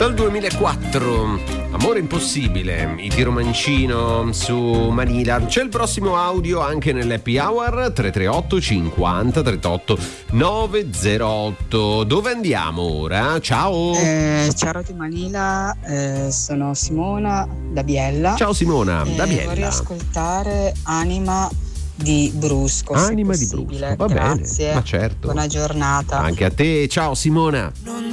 Dal 2004, Amore impossibile, Iti Romancino su Manila. C'è il prossimo audio anche nell'happy hour 338 50 38 908. Dove andiamo ora? Ciao. Ciao Roti Manila, sono Simona da Biella. Ciao Simona, da Biella. Vorrei ascoltare Anima di Brusco. Anima di Brusco, va Grazie. bene, ma certo. Buona giornata. Anche a te, ciao Simona.